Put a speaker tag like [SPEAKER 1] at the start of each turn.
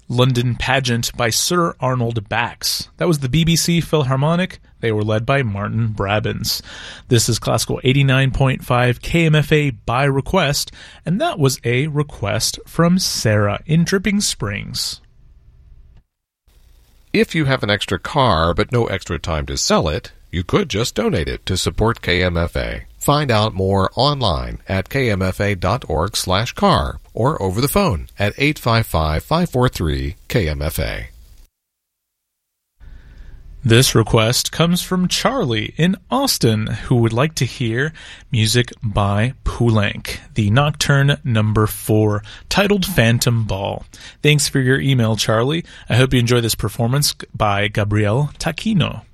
[SPEAKER 1] London Pageant by Sir Arnold Bax. That was the BBC Philharmonic. They were led by Martin Brabants. This is Classical 89.5 KMFA by request, and that was a request from Sarah in Dripping Springs.
[SPEAKER 2] If you have an extra car but no extra time to sell it, you could just donate it to support KMFA. Find out more online at kmfa.org/car or over the phone at 855-543-KMFA.
[SPEAKER 1] This request comes from Charlie in Austin, who would like to hear music by Poulenc, the Nocturne No. 4, titled Phantom Ball. Thanks for your email, Charlie. I hope you enjoy this performance by Gabriel Taquino.